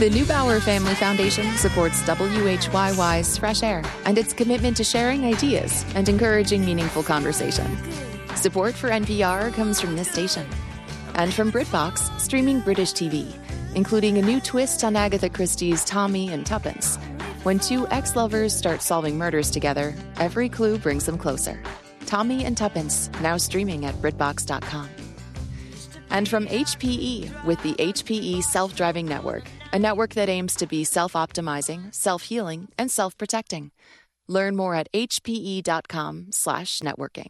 The Neubauer Family Foundation supports WHYY's Fresh Air and its commitment to sharing ideas and encouraging meaningful conversation. Support for NPR comes from this station and from BritBox, streaming British TV, including a new twist on Agatha Christie's Tommy and Tuppence. When two ex-lovers start solving murders together, every clue brings them closer. Tommy and Tuppence, now streaming at BritBox.com. And from HPE with the HPE Self-Driving Network, a network that aims to be self-optimizing, self-healing, and self-protecting. Learn more at hpe.com/networking.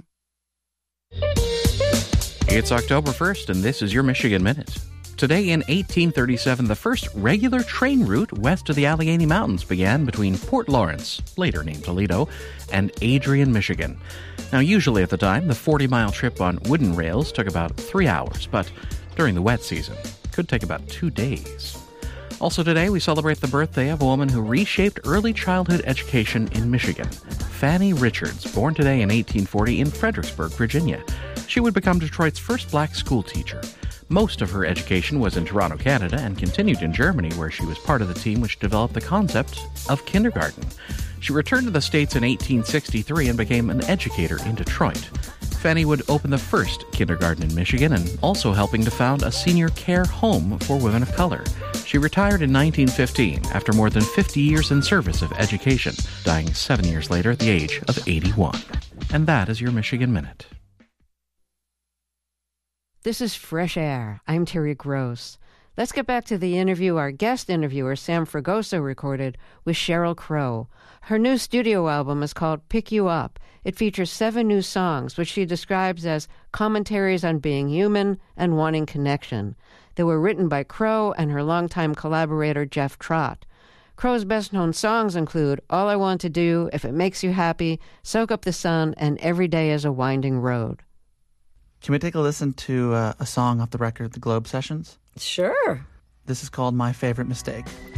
It's October 1st, and this is your Michigan Minute. Today in 1837, the first regular train route west of the Allegheny Mountains began between Port Lawrence, later named Toledo, and Adrian, Michigan. Now, usually at the time, the 40-mile trip on wooden rails took about 3 hours, but during the wet season, it could take about 2 days. Also today, we celebrate the birthday of a woman who reshaped early childhood education in Michigan, Fanny Richards, born today in 1840 in Fredericksburg, Virginia. She would become Detroit's first black school teacher. Most of her education was in Toronto, Canada, and continued in Germany, where she was part of the team which developed the concept of kindergarten. She returned to the States in 1863 and became an educator in Detroit. Fanny would open the first kindergarten in Michigan and also helping to found a senior care home for women of color. She retired in 1915 after more than 50 years in service of education, dying 7 years later at the age of 81. And that is your Michigan Minute. This is Fresh Air. I'm Terry Gross. Let's get back to the interview our guest interviewer, Sam Fragoso, recorded with Sheryl Crow. Her new studio album is called Pick You Up. It features 7 new songs, which she describes as commentaries on being human and wanting connection. They were written by Crow and her longtime collaborator, Jeff Trott. Crow's best-known songs include All I Want to Do, If It Makes You Happy, Soak Up the Sun, and Every Day is a Winding Road. Can we take a listen to a song off the record, The Globe Sessions? Sure. This is called My Favorite Mistake.